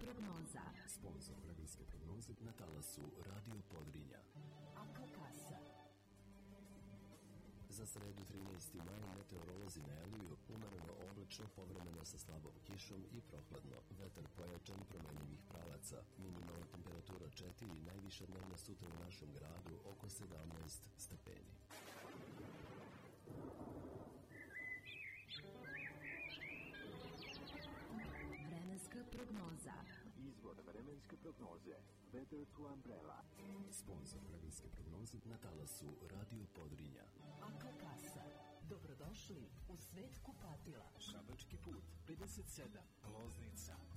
prognoza. Sponsor vremenske prognoze na talasu Radio Podrinja. Akakasa. Za sredu 13. maj meteorolozi najavljuju umereno oblačno, povremeno sa slabom kišom i prohladno. Vetar pojačan, promenljivih pravaca. Minimalna temperatura 4, najviša dnevna sutra u našem gradu oko 17 stepeni. Vremenska prognoza. Izvor vremenske prognoze. Weather to Umbrella. Sponsor vremenske prognoze na talasu Radio Podrinja. Akakasa. Dobrodošli u svet kupatila. Šabački put 57, Loznica,